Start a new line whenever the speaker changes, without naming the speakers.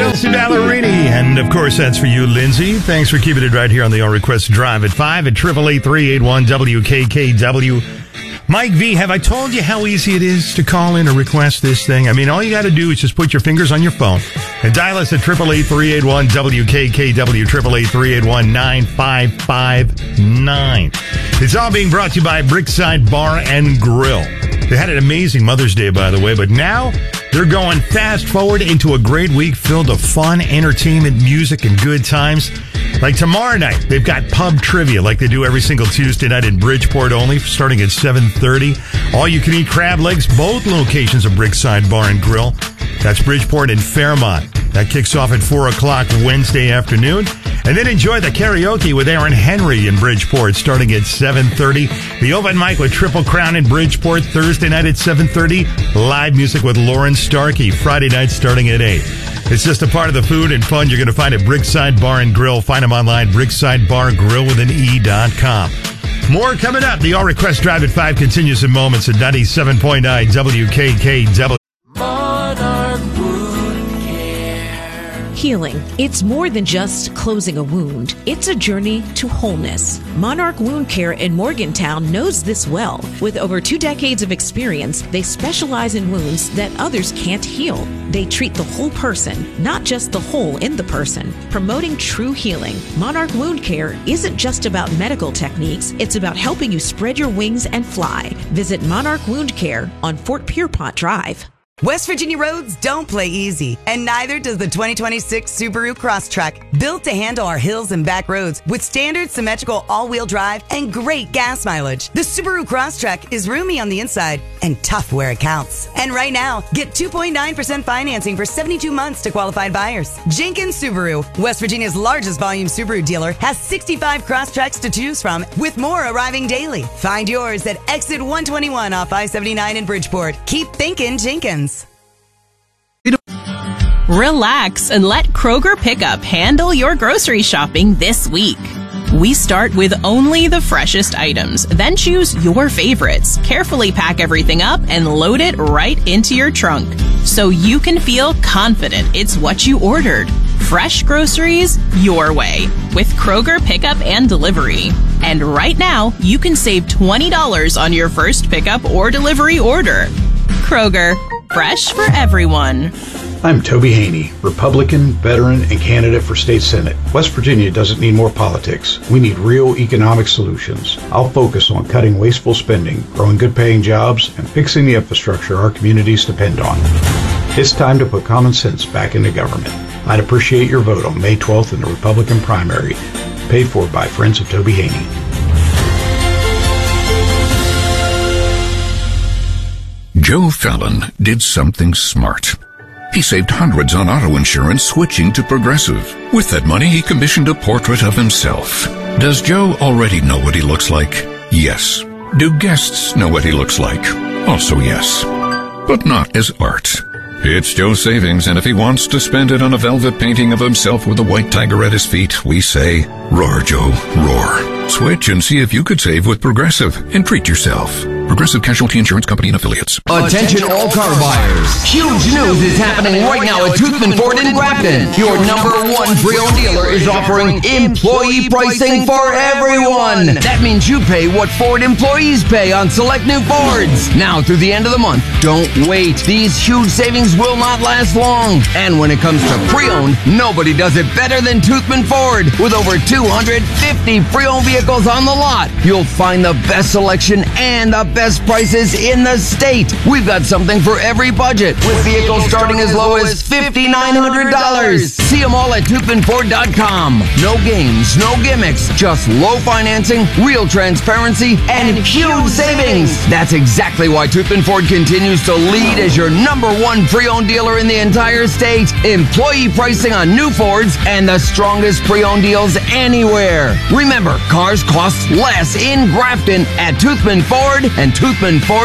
Chelsea Ballerini. And, of course, that's for you, Lindsay. Thanks for keeping it right here on the All Request Drive at 5 at 888-381-WKKW. Mike V, have I told you how easy it is to call in or request this thing? I mean, all you got to do is just put your fingers on your phone and dial us at 888-381-WKKW, 888-381-9559. It's all being brought to you by Brickside Bar and Grill. They had an amazing Mother's Day, by the way, but now they're going fast forward into a great week filled with fun, entertainment, music, and good times. Like tomorrow night, they've got pub trivia like they do every single Tuesday night in Bridgeport only, starting at 7:30. All-you-can-eat crab legs, both locations of Brickside Bar and Grill. That's Bridgeport and Fairmont. That kicks off at 4 o'clock Wednesday afternoon. And then enjoy the karaoke with Aaron Henry in Bridgeport starting at 7:30. The open mic with Triple Crown in Bridgeport Thursday night at 7:30. Live music with Lauren Starkey Friday night starting at 8. It's just a part of the food and fun you're going to find at Brickside Bar and Grill. Find them online, bricksidebargrill.com. More coming up. The All Request Drive at 5 continues in moments at 97.9 WKKW.
Healing. It's more than just closing a wound. It's a journey to wholeness. Monarch Wound Care in Morgantown knows this well. With over 2 decades of experience, they specialize in wounds that others can't heal. They treat the whole person, not just the hole in the person. Promoting true healing. Monarch Wound Care isn't just about medical techniques. It's about helping you spread your wings and fly. Visit Monarch Wound Care on Fort Pierpont Drive.
West Virginia roads don't play easy, and neither does the 2026 Subaru Crosstrek. Built to handle our hills and back roads with standard symmetrical all-wheel drive and great gas mileage. The Subaru Crosstrek is roomy on the inside and tough where it counts. And right now, get 2.9% financing for 72 months to qualified buyers. Jenkins Subaru, West Virginia's largest volume Subaru dealer, has 65 Crosstreks to choose from, with more arriving daily. Find yours at exit 121 off I-79 in Bridgeport. Keep thinking Jenkins.
Relax and let Kroger Pickup handle your grocery shopping this week. We start with only the freshest items, then choose your favorites, carefully pack everything up, and load it right into your trunk so you can feel confident it's what you ordered. Fresh groceries your way with Kroger Pickup and Delivery. And right now, you can save $20 on your first pickup or delivery order. Kroger, fresh for everyone.
I'm Toby Haney, Republican, veteran, and candidate for state senate. West Virginia doesn't need more politics. We need real economic solutions. I'll focus on cutting wasteful spending, growing good-paying jobs, and fixing the infrastructure our communities depend on. It's time to put common sense back into government. I'd appreciate your vote on May 12th in the Republican primary, paid for by Friends of Toby Haney.
Joe Fallon did something smart. He saved hundreds on auto insurance switching to Progressive. With that money, he commissioned a portrait of himself. Does Joe already know what he looks like? Yes. Do guests know what he looks like? Also yes. But not as art. It's Joe's savings, and if he wants to spend it on a velvet painting of himself with a white tiger at his feet, we say, roar, Joe, roar. Switch and see if you could save with Progressive and treat yourself. Progressive Casualty Insurance Company and Affiliates.
Attention all car buyers. Huge news is happening right now at Toothman Ford in Grafton. Your #1 pre-owned dealer is offering employee pricing for everyone. That means you pay what Ford employees pay on select new Fords. Now through the end of the month, don't wait. These huge savings will not last long. And when it comes to pre-owned, nobody does it better than Toothman Ford. With over 250 pre-owned vehicles on the lot, you'll find the best selection and the best prices in the state. We've got something for every budget, with vehicles starting as low as $5,900. See them all at ToothmanFord.com. No games, no gimmicks, just low financing, real transparency, and huge savings. That's exactly why Toothman Ford continues to lead as your #1 pre-owned dealer in the entire state. Employee pricing on new Fords and the strongest pre-owned deals anywhere. Remember, cars cost less in Grafton at Toothman Ford and Toothman Ford.